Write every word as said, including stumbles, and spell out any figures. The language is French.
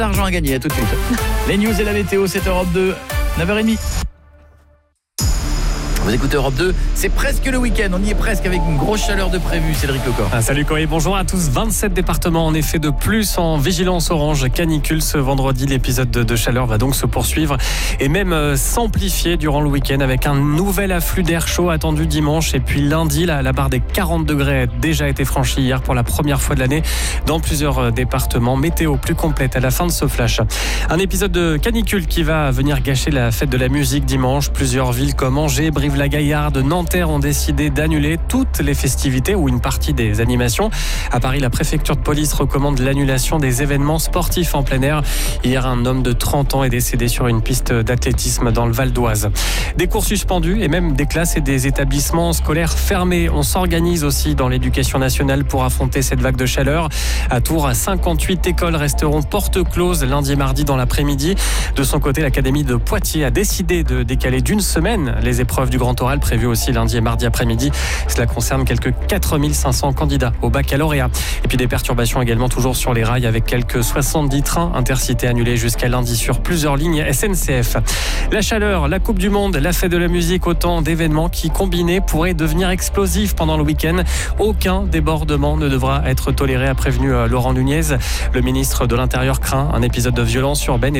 D'argent à gagner, à tout de suite. Les news et la météo, c'est Europe deux, neuf heures trente. Vous écoutez Europe deux, c'est presque le week-end, on y est presque avec une grosse chaleur de prévu, Cédric Lecor. Ah, salut Corey, bonjour à tous. vingt-sept départements en effet de plus en vigilance orange canicule ce vendredi. L'épisode de, de chaleur va donc se poursuivre et même euh, s'amplifier durant le week-end avec un nouvel afflux d'air chaud attendu dimanche. Et puis lundi, la, la barre des quarante degrés a déjà été franchie hier pour la première fois de l'année dans plusieurs euh, départements. Météo plus complète à la fin de ce flash. Un épisode de canicule qui va venir gâcher la fête de la musique dimanche. Plusieurs villes comme Angers, Brive la Gaillarde, Nanterre ont décidé d'annuler toutes les festivités ou une partie des animations. À Paris, la préfecture de police recommande l'annulation des événements sportifs en plein air. Hier, un homme de trente ans est décédé sur une piste d'athlétisme dans le Val d'Oise. Des cours suspendus et même des classes et des établissements scolaires fermés. On s'organise aussi dans l'éducation nationale pour affronter cette vague de chaleur. À Tours, cinquante-huit écoles resteront portes closes lundi et mardi dans l'après-midi. De son côté, l'Académie de Poitiers a décidé de décaler d'une semaine les épreuves du grand oral prévues aussi lundi et mardi après-midi. Cela concerne quelques quatre mille cinq cents candidats au baccalauréat. Et puis des perturbations également toujours sur les rails avec quelques soixante-dix trains intercités annulés jusqu'à lundi sur plusieurs lignes S N C F. La chaleur, la Coupe du Monde, la fête de la musique, autant d'événements qui combinés pourraient devenir explosifs pendant le week-end. Aucun débordement ne devra être toléré, a prévenu Laurent Nunez. Le ministre de l'Intérieur craint un épisode de violence urbaine.